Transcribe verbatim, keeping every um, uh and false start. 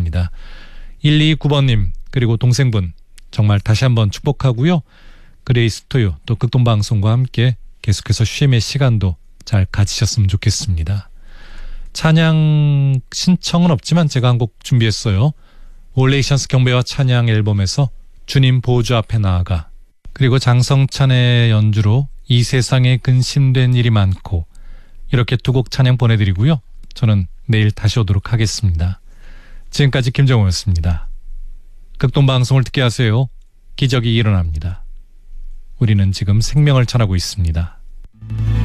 축복합니다. 일이구 번님 그리고 동생분 정말 다시 한번 축복하고요. 그레이스 토요 또 극동방송과 함께 계속해서 쉼의 시간도 잘 가지셨으면 좋겠습니다. 찬양 신청은 없지만 제가 한 곡 준비했어요. 올레이션스 경배와 찬양 앨범에서 주님 보좌 앞에 나아가, 그리고 장성찬의 연주로 이 세상에 근심된 일이 많고, 이렇게 두 곡 찬양 보내드리고요. 저는 내일 다시 오도록 하겠습니다. 지금까지 김정호였습니다. 극동방송을 듣게 하세요. 기적이 일어납니다. 우리는 지금 생명을 전하고 있습니다.